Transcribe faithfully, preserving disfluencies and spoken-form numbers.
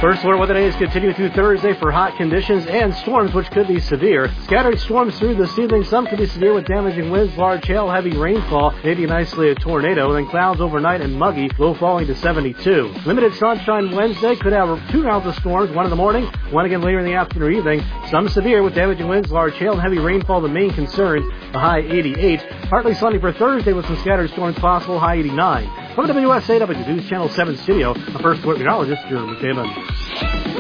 First alert weather days continue through Thursday for hot conditions and storms which could be severe. Scattered storms through this evening. Some could be severe with damaging winds, large hail, heavy rainfall, maybe an isolated tornado, then clouds overnight and muggy, low falling to seventy-two. Limited sunshine Wednesday. Could have two rounds of storms, one in the morning, one again later in the afternoon or evening. Some severe with damaging winds, large hail, and heavy rainfall, the main concern. The high eighty-eight. Partly sunny for Thursday with some scattered storms possible, high eighty-nine. From the W S A W News Channel seven studio, the first alert meteorologist, Jeremy Kamen.